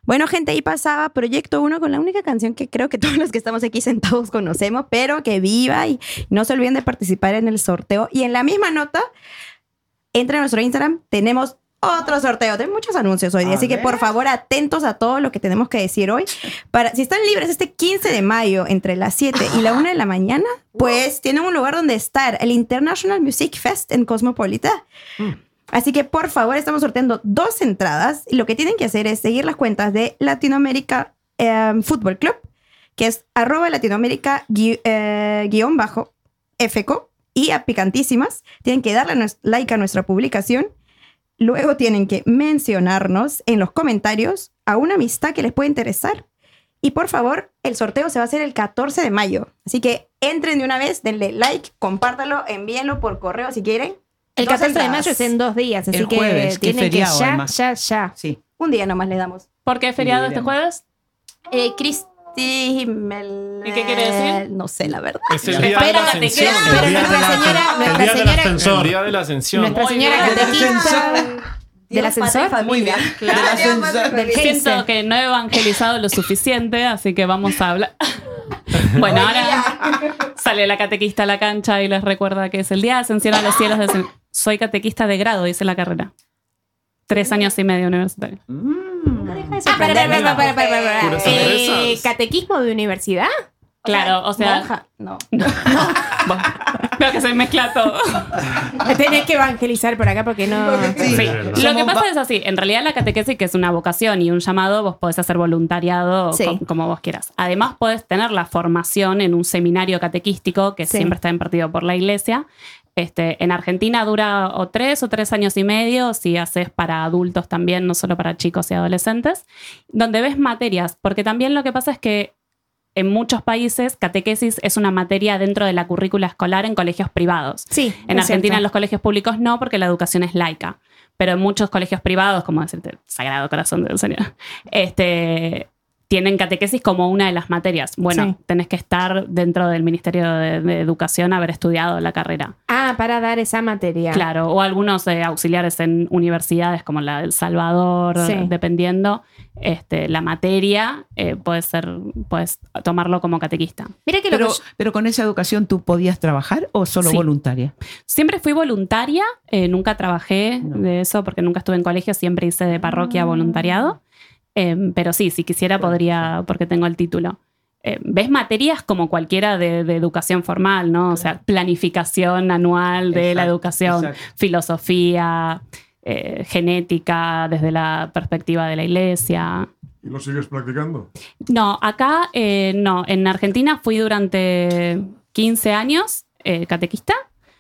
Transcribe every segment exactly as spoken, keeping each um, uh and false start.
Bueno, gente, ahí pasaba Proyecto uno con la única canción que creo que todos los que estamos aquí sentados conocemos, pero que viva y no se olviden de participar en el sorteo. Y en la misma nota, entra a nuestro Instagram, tenemos otro sorteo. Tenemos muchos anuncios hoy día, A así que ver. por favor atentos a todo lo que tenemos que decir hoy. Para, si están libres este quince de mayo entre las siete y la una de la mañana, pues tienen un lugar donde estar, el International Music Fest en Cosmopolitan. Mm. Así que por favor estamos sorteando dos entradas y lo que tienen que hacer es seguir las cuentas de Latinoamérica eh, Fútbol Club, que es arroba Latinoamérica gui, eh, guión bajo F C O, y a Picantísimas tienen que darle nues- like a nuestra publicación. Luego tienen que mencionarnos en los comentarios a una amistad que les puede interesar. Y por favor, el sorteo se va a hacer el catorce de mayo. Así que entren de una vez, denle like, compártalo, envíenlo por correo si quieren. El Dos catorce de entradas. mayo es en dos días, así El que jueves, que es tienen que feriado, ya, además. ya, ya. Sí. Un día nomás les damos. ¿Por qué es feriado este Iremos. jueves? Eh, Cristi Mel... ¿Y qué quiere decir? No sé, la verdad. Es el día de la Espérate, ascensión. que- El pero día de nuestra la- señora- el nuestra día del señora- ascensor. El día de la ascensión. Nuestra Muy señora bien. catequista del ascensor. Muy bien. Claro. Del ascensor. Del Siento Heinze. que no he evangelizado lo suficiente, así que vamos a hablar. Bueno, ahora sale la catequista a la cancha y les recuerda que es el día de ascensión a los cielos. De ascen- Soy catequista de grado, dice la carrera. Tres años y medio universitario. Ah, para, para, para, para, para, para. Puras Eh, sorpresas. ¿Catequismo de universidad? Claro, o sea, Monja, no. bueno, veo que se mezcla todo. Tenés que evangelizar por acá porque no... Sí. Sí, verdad. Lo que Somos pasa va- es así, en realidad la catequesis, que es una vocación y un llamado, vos podés hacer voluntariado Sí. co- como vos quieras. Además podés tener la formación en un seminario catequístico que Sí. siempre está impartido por la iglesia. Este, en Argentina dura o tres o tres años y medio, si haces para adultos también, no solo para chicos y adolescentes, donde ves materias, porque también lo que pasa es que en muchos países catequesis es una materia dentro de la currícula escolar en colegios privados. Sí, En es Argentina, cierto. en los colegios públicos no, porque la educación es laica. Pero en muchos colegios privados, como decirte, el Sagrado Corazón del Señor, este, tienen catequesis como una de las materias. Bueno, Sí. tenés que estar dentro del Ministerio de, de Educación, haber estudiado la carrera. Ah, para dar esa materia. Claro, o algunos eh, auxiliares en universidades como la del Salvador, Sí. dependiendo este, la materia, eh, puedes ser, puedes tomarlo como catequista. Mira que lo Pero, que yo- pero con esa educación, ¿tú podías trabajar o solo Sí. voluntaria? Siempre fui voluntaria, eh, nunca trabajé No. de eso porque nunca estuve en colegio, siempre hice de parroquia voluntariado. Eh, pero sí, si quisiera podría, porque tengo el título. Eh, ¿Ves materias como cualquiera de, de educación formal, ¿no? O sea, planificación anual de la Exacto, educación, exacto. filosofía, eh, genética, desde la perspectiva de la iglesia. ¿Y lo sigues practicando? No, acá eh, no. En Argentina fui durante quince años eh, catequista,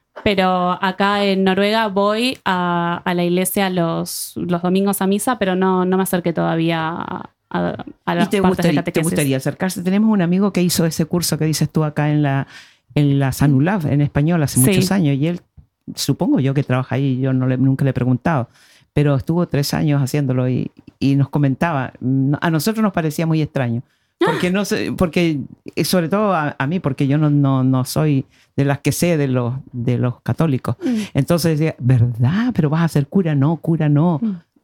pero acá en Noruega voy a, a la iglesia los, los domingos a misa, pero no, no me acerqué todavía a, a, a las ¿Y te partes de gustaría, te catequesis. gustaría acercarse? Tenemos un amigo que hizo ese curso que dices tú acá en la, en la Sanulab, en español, hace Sí. muchos años, y él, supongo yo que trabaja ahí, yo no le, nunca le he preguntado, pero estuvo tres años haciéndolo y, y nos comentaba, no- a nosotros nos parecía muy extraño, porque no sé, porque eh, sobre todo a, a mí, porque yo no, no, no soy de las que sé de los, de los católicos. Entonces decía, ¿verdad? Pero vas a ser cura, no, cura no.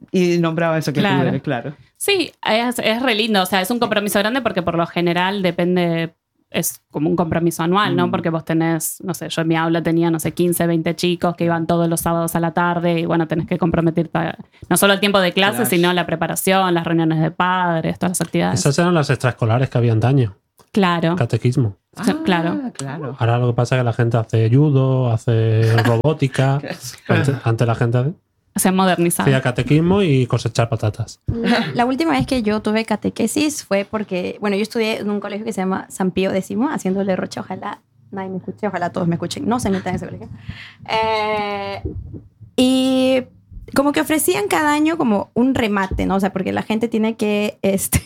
Y nombraba eso que Claro. tú eres, claro. Sí, es, es re lindo. O sea, es un compromiso grande porque por lo general depende, es como un compromiso anual, ¿no? Mm. Porque vos tenés, no sé, yo en mi aula tenía, no sé, quince, veinte chicos que iban todos los sábados a la tarde y bueno, tenés que comprometerte a- no solo el tiempo de clase, Claro. sino la preparación, las reuniones de padres, todas las actividades. Esas eran las extraescolares que había antaño. Claro, Catequismo. claro. Ah, claro. Ahora lo que pasa es que la gente hace judo, hace robótica. Antes, antes la gente Se han modernizado. hacía catequismo y cosechar patatas. La, la última vez que yo tuve catequesis fue porque, bueno, yo estudié en un colegio que se llama San Pío X, haciéndole rocha, ojalá nadie me escuche, ojalá todos me escuchen, no se metan en ese colegio. Eh, y como que ofrecían cada año como un remate, ¿no? O sea, porque la gente tiene que, este,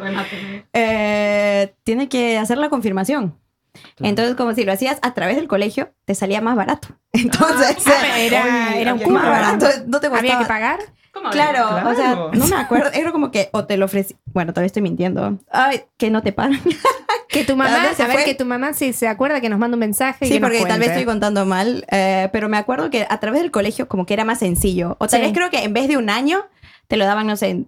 eh, tiene que hacer la confirmación. Entonces, como si lo hacías a través del colegio, te salía más barato. Entonces, Ah, era, era un más curro. barato, no te ¿Había costaba. que pagar? Claro, Claro. o sea, no me acuerdo. Era como que o te lo ofrecí. Bueno, todavía estoy mintiendo. Ay, que no te pagan. Que tu ¿A mamá, dónde se a ver, fue? que tu mamá si se acuerda que nos manda un mensaje. y Sí, que nos porque tal vez cuente. estoy contando mal. eh, pero me acuerdo que a través del colegio como que era más sencillo. O tal Sí. vez creo que en vez de un año, te lo daban, no sé, en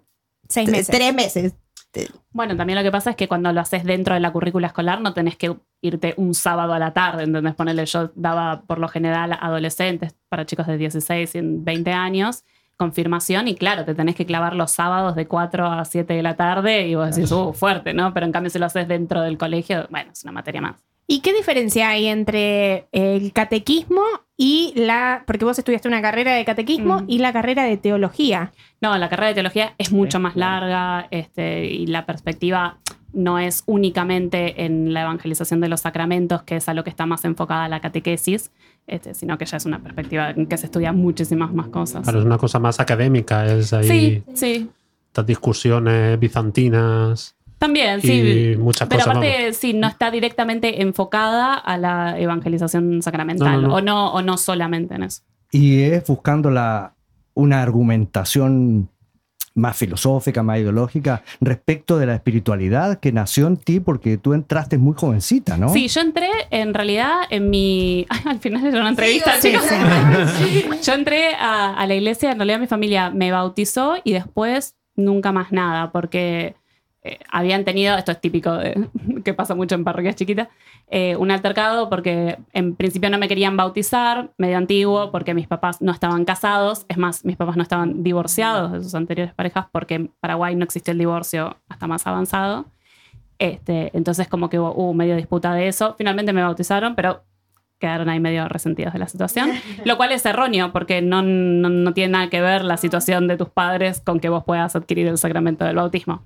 Seis meses. Tres meses. Bueno, también lo que pasa es que cuando lo haces dentro de la currícula escolar no tenés que irte un sábado a la tarde, ¿entendés? Ponerle, yo daba por lo general a adolescentes para chicos de dieciséis y veinte años, confirmación, y claro, te tenés que clavar los sábados de cuatro a siete de la tarde y vos decís, uh, fuerte, ¿no? Pero en cambio si lo haces dentro del colegio, bueno, es una materia más. ¿Y qué diferencia hay entre el catequismo y la... Porque vos estudiaste una carrera de catequismo Mm. y la carrera de teología. No, la carrera de teología es mucho más larga, este, y la perspectiva no es únicamente en la evangelización de los sacramentos, que es a lo que está más enfocada la catequesis, este, sino que ya es una perspectiva en que se estudian muchísimas más cosas. Claro, es una cosa más académica, es ahí Sí, sí. estas discusiones bizantinas También, y sí. muchas Pero cosas. aparte, vamos. sí, no está directamente enfocada a la evangelización sacramental, No, no, no. O, no, o no solamente en eso. Y es buscando la, una argumentación más filosófica, más ideológica respecto de la espiritualidad que nació en ti porque tú entraste muy jovencita, ¿no? Sí, yo entré en realidad en mi... Ay, al final era una entrevista, Sí, chicos. sí, Yo entré a, a la iglesia, en realidad mi familia me bautizó y después nunca más nada, porque eh, habían tenido, esto es típico de, que pasa mucho en parroquias chiquitas, eh, un altercado porque en principio no me querían bautizar, medio antiguo, porque mis papás no estaban casados, es más, mis papás no estaban divorciados de sus anteriores parejas, porque en Paraguay no existió el divorcio hasta más avanzado. Este, entonces como que hubo, hubo medio disputa de eso. Finalmente me bautizaron, pero quedaron ahí medio resentidos de la situación, lo cual es erróneo porque no, no, no tiene nada que ver la situación de tus padres con que vos puedas adquirir el sacramento del bautismo.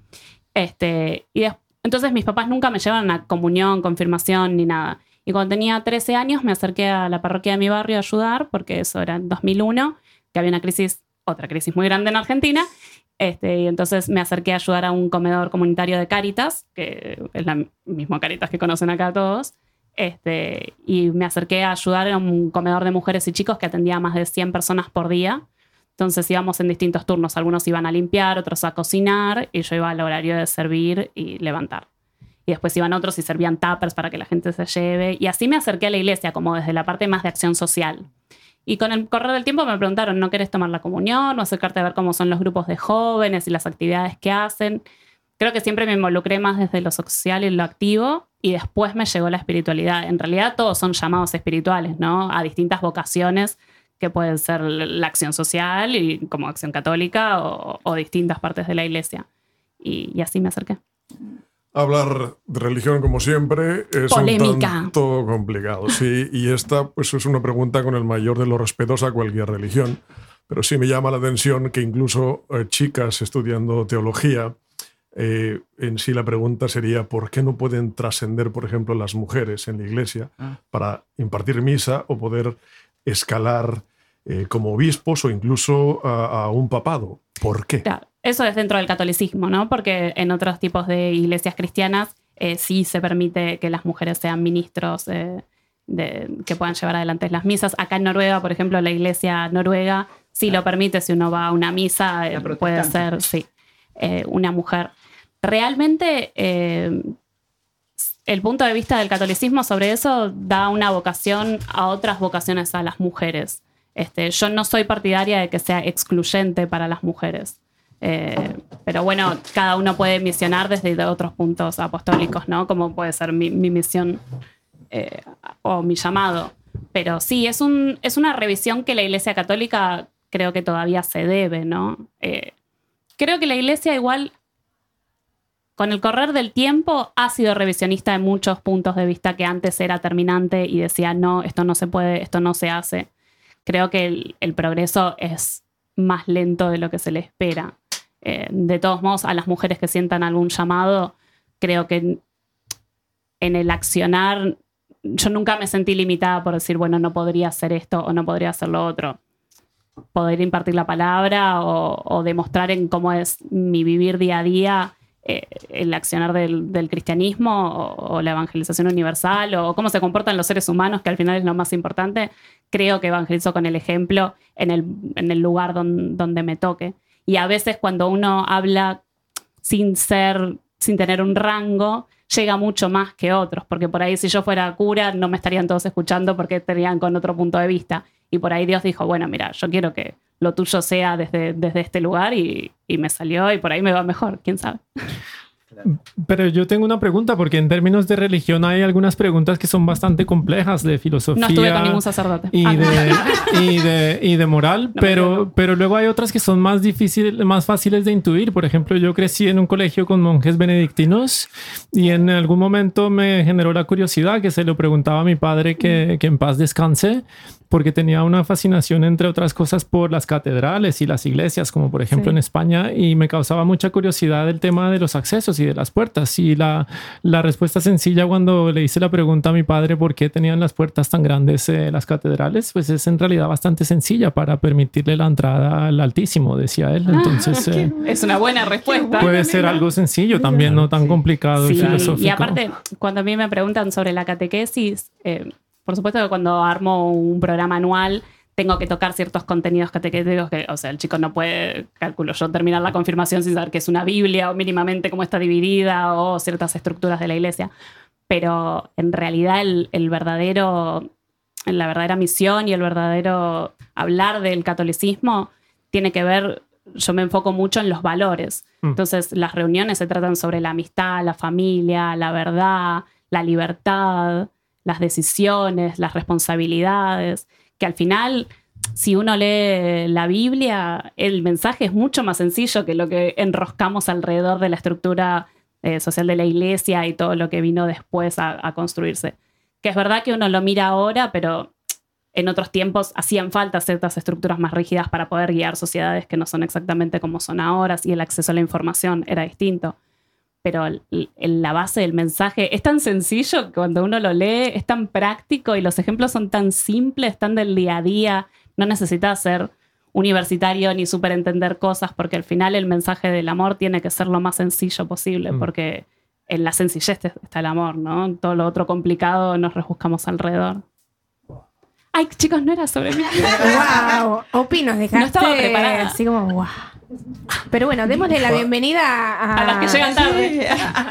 Este, y des- entonces mis papás nunca me llevaron a comunión, confirmación ni nada. Y cuando tenía trece años me acerqué a la parroquia de mi barrio a ayudar, porque eso era en dos mil uno, que había una crisis, otra crisis muy grande en Argentina. Este, y entonces me acerqué a ayudar a un comedor comunitario de Cáritas, que es la misma Cáritas que conocen acá todos. Este, y me acerqué a ayudar a un comedor de mujeres y chicos que atendía a más de cien personas por día. Entonces íbamos en distintos turnos. Algunos iban a limpiar, otros a cocinar, y yo iba al horario de servir y levantar. Y después iban otros y servían tuppers para que la gente se lleve. Y así me acerqué a la iglesia, como desde la parte más de acción social. Y con el correr del tiempo me preguntaron, ¿no querés tomar la comunión o acercarte a ver cómo son los grupos de jóvenes y las actividades que hacen? Creo que siempre me involucré más desde lo social y lo activo, y después me llegó la espiritualidad. En realidad todos son llamados espirituales, ¿no? A distintas vocaciones que pueden ser la acción social y como acción católica o, o distintas partes de la iglesia. Y, y así me acerqué. Hablar de religión, como siempre, es Polémica. un tanto complicado. Sí, y esta pues, es una pregunta con el mayor de los respetos a cualquier religión. Pero sí me llama la atención que incluso eh, chicas estudiando teología, eh, en sí la pregunta sería ¿por qué no pueden trascender, por ejemplo, las mujeres en la iglesia para impartir misa o poder escalar eh, como obispos o incluso a, a un papado? ¿Por qué? Claro, eso es dentro del catolicismo, ¿no? Porque en otros tipos de iglesias cristianas eh, sí se permite que las mujeres sean ministros eh, de, que puedan llevar adelante las misas. Acá en Noruega, por ejemplo, la iglesia noruega sí lo permite. Si uno va a una misa, eh, puede ser, sí, eh, una mujer. Realmente, eh, el punto de vista del catolicismo sobre eso da una vocación a otras vocaciones a las mujeres. Este, yo no soy partidaria de que sea excluyente para las mujeres. Eh, pero bueno, cada uno puede misionar desde otros puntos apostólicos, ¿no? Como puede ser mi, mi misión eh, o mi llamado. Pero sí, es, un, es una revisión que la Iglesia Católica creo que todavía se debe, ¿no? Eh, creo que la Iglesia igual, con el correr del tiempo, ha sido revisionista de muchos puntos de vista que antes era terminante y decía, no, esto no se puede, esto no se hace. Creo que el, el progreso es más lento de lo que se le espera. Eh, de todos modos, a las mujeres que sientan algún llamado, creo que en, en el accionar, yo nunca me sentí limitada por decir, bueno, no podría hacer esto o no podría hacer lo otro. Poder impartir la palabra o, o demostrar en cómo es mi vivir día a día, eh, el accionar del, del cristianismo o, o la evangelización universal o cómo se comportan los seres humanos, que al final es lo más importante. Creo que evangelizo con el ejemplo en el, en el lugar don, donde me toque. Y a veces cuando uno habla sin ser, sin tener un rango, llega mucho más que otros, porque por ahí si yo fuera cura no me estarían todos escuchando porque estarían con otro punto de vista. Y por ahí Dios dijo, bueno, mira, yo quiero que lo tuyo sea desde, desde este lugar y, y me salió y por ahí me va mejor, quién sabe. Pero yo tengo una pregunta, porque en términos de religión hay algunas preguntas que son bastante complejas de filosofía. No estuve con ningún sacerdote. Y, Ah. de, y, de, y de moral, No me pero, quedo. pero luego hay otras que son más difíciles, más fáciles de intuir. Por ejemplo, yo crecí en un colegio con monjes benedictinos y en algún momento me generó la curiosidad, que se lo preguntaba a mi padre que, que en paz descanse, porque tenía una fascinación, entre otras cosas, por las catedrales y las iglesias, como por ejemplo Sí. en España, y me causaba mucha curiosidad el tema de los accesos y de las puertas. Y la, la respuesta sencilla cuando le hice la pregunta a mi padre por qué tenían las puertas tan grandes eh, las catedrales, pues es en realidad bastante sencilla, para permitirle la entrada al Altísimo, decía él. Entonces eh, Es una buena respuesta. puede ser algo sencillo también, no tan complicado y Sí, filosófico. y aparte, cuando a mí me preguntan sobre la catequesis, eh, por supuesto que cuando armo un programa anual tengo que tocar ciertos contenidos catequéticos que, o sea, el chico no puede, calculo yo, terminar la confirmación sin saber qué es una Biblia o mínimamente cómo está dividida o ciertas estructuras de la iglesia. Pero en realidad el, el verdadero, la verdadera misión y el verdadero hablar del catolicismo tiene que ver, yo me enfoco mucho en los valores. Mm. Entonces las reuniones se tratan sobre la amistad, la familia, la verdad, la libertad, las decisiones, las responsabilidades, que al final, si uno lee la Biblia, el mensaje es mucho más sencillo que lo que enroscamos alrededor de la estructura eh, social de la iglesia y todo lo que vino después a, a construirse. Que es verdad que uno lo mira ahora, pero en otros tiempos hacían falta ciertas estructuras más rígidas para poder guiar sociedades que no son exactamente como son ahora, y el acceso a la información era distinto. Pero el- el- la base del mensaje es tan sencillo que cuando uno lo lee es tan práctico y los ejemplos son tan simples, tan del día a día. No necesitas ser universitario ni súper entender cosas, porque al final el mensaje del amor tiene que ser lo más sencillo posible, Mm. porque en la sencillez está el amor, ¿no? En todo lo otro complicado nos rebuscamos alrededor. Ay, chicos, no era sobre mí. Wow, Opi, nos dejaste No estaba preparada. así como wow. Pero bueno, démosle la bienvenida a, A las que llegan tarde.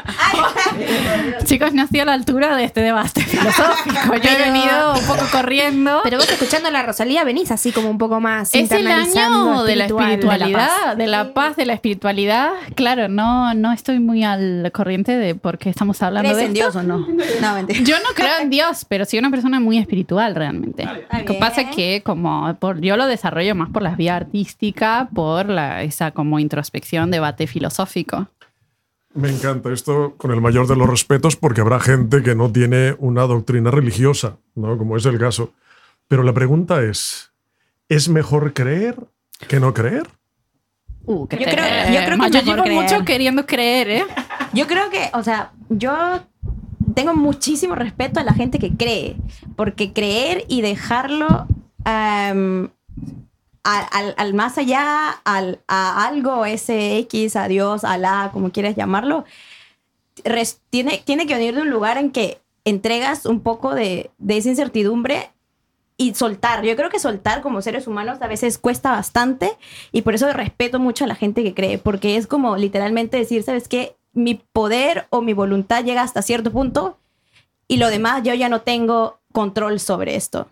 Chicos, no estoy a la altura de este debate filosófico. Yo he Pero- venido un poco corriendo. Pero vos escuchando a la Rosalía venís así como un poco más Es el internalizando año de la espiritual, espiritualidad, de la paz. de la espiritualidad. Claro, no, no estoy muy al corriente de por qué estamos hablando ¿Crees de en esto. Dios o no? No, mentira. Yo no creo en Dios, pero soy una persona muy espiritual realmente. Lo que bien. pasa es que como por, yo lo desarrollo más por la vía artística, por la, esa como introspección, debate filosófico. Me encanta esto con el mayor de los respetos, porque habrá gente que no tiene una doctrina religiosa, ¿no? Como es el caso. Pero la pregunta es, ¿es mejor creer que no creer? Uh, qué Yo creo- te- yo creo que Ma, es yo mejor llevo creer. mucho queriendo creer, ¿eh? Yo creo que, o sea, yo tengo muchísimo respeto a la gente que cree, porque creer y dejarlo am, al, al- al más allá, al, a algo, ese X, a Dios, a Alá, como quieras llamarlo, res- tiene, tiene que venir de un lugar en que entregas un poco de, de esa incertidumbre y soltar. Yo creo que soltar como seres humanos a veces cuesta bastante, y por eso respeto mucho a la gente que cree, porque es como literalmente decir, ¿sabes qué? Mi poder o mi voluntad llega hasta cierto punto y lo demás yo ya no tengo control sobre esto.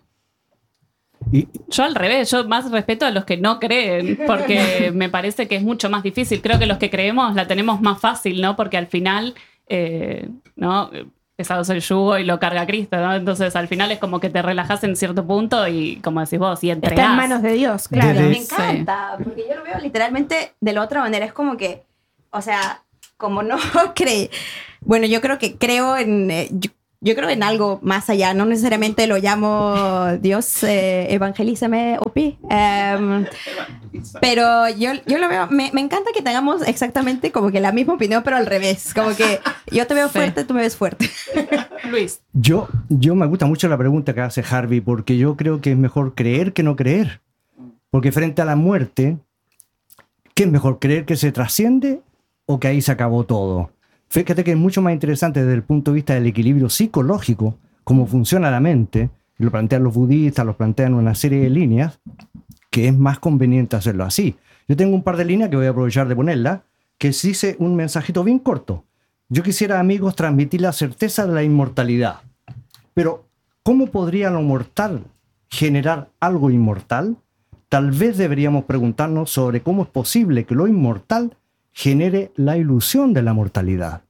Y, Yo al revés, yo más respeto a los que no creen, porque me parece que es mucho más difícil. Creo que los que creemos la tenemos más fácil, ¿no? Porque al final, eh, ¿no? Pesado es el yugo y lo carga Cristo, ¿no? Entonces al final es como que te relajas en cierto punto y, como decís vos, y entregás. Está en manos de Dios, claro. Desde- Me encanta, porque yo lo veo literalmente de la otra manera. Es como que, o sea, como no cree. Bueno, yo creo que creo en. eh, yo, yo creo en algo más allá. No necesariamente lo llamo Dios, eh, evangelízame, Opi. Em, pero yo, yo lo veo. Me, me encanta que tengamos exactamente como que la misma opinión, pero al revés. Como que yo te veo Sí. fuerte, tú me ves fuerte. Luis. yo, yo me gusta mucho la pregunta que hace Harvey, porque yo creo que es mejor creer que no creer. Porque frente a la muerte, ¿qué es mejor, creer que se trasciende o que ahí se acabó todo? Fíjate que es mucho más interesante desde el punto de vista del equilibrio psicológico, cómo funciona la mente, y lo plantean los budistas, lo plantean una serie de líneas, que es más conveniente hacerlo así. Yo tengo un par de líneas que voy a aprovechar de ponerla, que dice un mensajito bien corto. Yo quisiera, amigos, transmitir la certeza de la inmortalidad. Pero, ¿cómo podría lo mortal generar algo inmortal? tal vez deberíamos preguntarnos sobre cómo es posible que lo inmortal genere la ilusión de la mortalidad.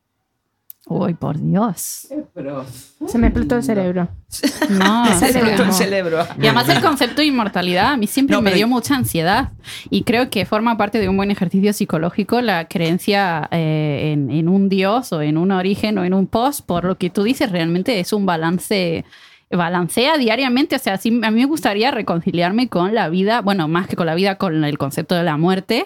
Uy, por Dios. Pero, Se me explotó el cerebro. No, se es explotó el como- cerebro. Y además el concepto de inmortalidad a mí siempre No, me pero- dio mucha ansiedad y creo que forma parte de un buen ejercicio psicológico la creencia eh, en, en un Dios o en un origen o en un post. Por lo que tú dices, realmente es un balance, balancea diariamente. O sea, sí, a mí me gustaría reconciliarme con la vida, bueno, más que con la vida, con el concepto de la muerte.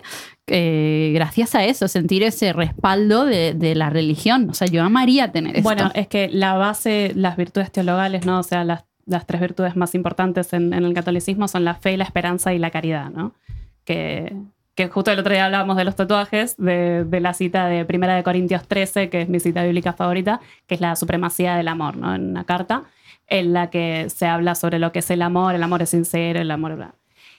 Eh, gracias a eso, sentir ese respaldo de, de la religión. O sea, yo amaría tener esto. Bueno, es que la base, las virtudes teologales, ¿no? O sea, las, las tres virtudes más importantes en, en el catolicismo son la fe, la esperanza y la caridad, ¿no? Que, que justo el otro día hablábamos de los tatuajes, de, de la cita de Primera de Corintios trece, que es mi cita bíblica favorita, que es la supremacía del amor, ¿no? En una carta en la que se habla sobre lo que es el amor, el amor es sincero, el amor... Bla.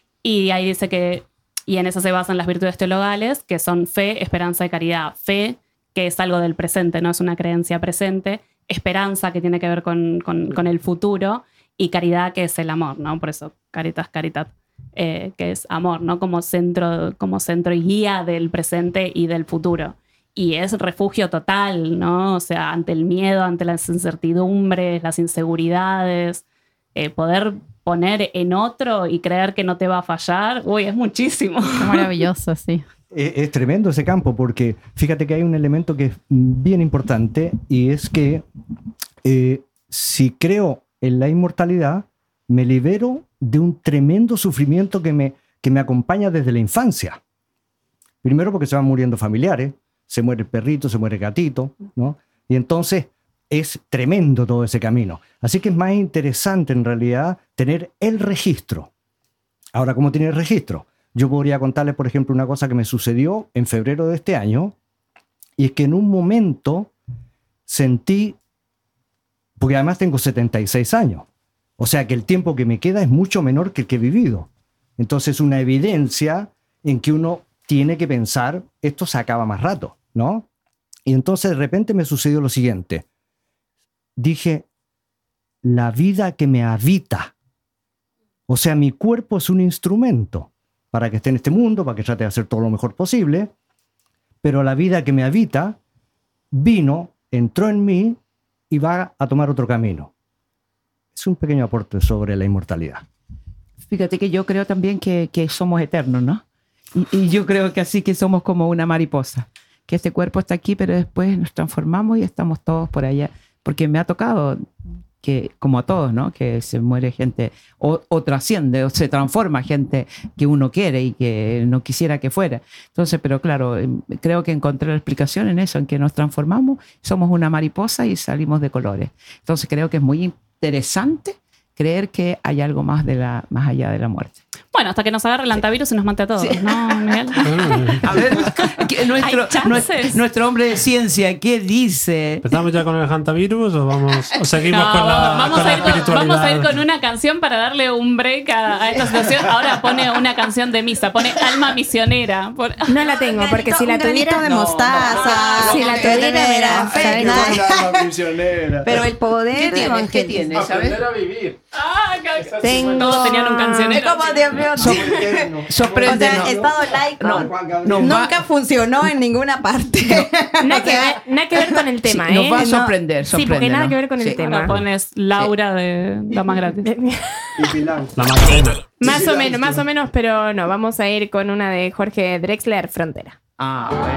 Y ahí dice que, y en eso se basan las virtudes teologales, que son fe, esperanza y caridad. Fe, que es algo del presente, no es una creencia presente. Esperanza, que tiene que ver con, con, con el futuro. Y caridad, que es el amor, ¿no? Por eso, caritas, caritat, eh, que es amor, ¿no? Como centro, como centro y guía del presente y del futuro. Y es refugio total, ¿no? O sea, ante el miedo, ante las incertidumbres, las inseguridades, eh, poder poner en otro y creer que no te va a fallar, uy, es muchísimo. Qué maravilloso, sí. Es, es tremendo ese campo porque fíjate que hay un elemento que es bien importante y es que eh, si creo en la inmortalidad, me libero de un tremendo sufrimiento que me, que me acompaña desde la infancia. Primero porque se van muriendo familiares, se muere el perrito, se muere el gatito, ¿no? Y entonces es tremendo todo ese camino. Así que es más interesante en realidad tener el registro. Ahora, ¿cómo tiene el registro? Yo podría contarles, por ejemplo, una cosa que me sucedió en febrero de este año, y es que en un momento sentí, porque además tengo setenta y seis años, o sea que el tiempo que me queda es mucho menor que el que he vivido. Entonces, una evidencia en que uno tiene que pensar, esto se acaba más rato, ¿no? Y entonces de repente me sucedió lo siguiente. Dije, la vida que me habita. O sea, mi cuerpo es un instrumento para que esté en este mundo, para que trate de hacer todo lo mejor posible, pero la vida que me habita vino, entró en mí y va a tomar otro camino. Es un pequeño aporte sobre la inmortalidad. Fíjate que yo creo también que, que somos eternos, ¿no? Y, y yo creo que así que somos como una mariposa, que este cuerpo está aquí, pero después nos transformamos y estamos todos por allá. Porque me ha tocado que, como a todos, ¿no? Que se muere gente o, o trasciende o se transforma gente que uno quiere y que no quisiera que fuera. Entonces, pero claro, creo que encontré la explicación en eso, en que nos transformamos, somos una mariposa y salimos de colores. Entonces creo que es muy interesante creer que hay algo más, de la, más allá de la muerte. Bueno, hasta que nos agarre el antivirus y nos mate a todos, Sí. ¿no, Miguel? A ver, que nuestro, Hay chances. nuestro, nuestro hombre de ciencia, ¿qué dice? ¿Empezamos ya con el hantavirus o, vamos, o seguimos No, con la, vamos, con a la ir con, espiritualidad? vamos a ir con una canción para darle un break a, a esta situación. Ahora pone una canción de misa, pone Alma Misionera. Por- No la tengo, porque si la Un granito tuviera... de mostaza. Si la tuviera, era... ¿sabes? Pero el poder ¿Qué de tienes? ¿Qué tienes? ¿Sabes? Ah, ca- Tengo... Todos tenían un cancionero. Es como, Dios mío, o Sorpréndenos. sea, estado laico. No, nos va- Nunca funcionó en ninguna parte. Nada que, ver, nada que ver con el tema, Sí, ¿eh? nos va a No. sorprender, Sí, porque sorpréndenos. nada que ver con el Sí. tema. Ahora pones Laura de Dama Gratis. La Magdalena. Más o menos, más o menos, pero no. Vamos a ir con una de Jorge Drexler, Frontera. Ah, bueno.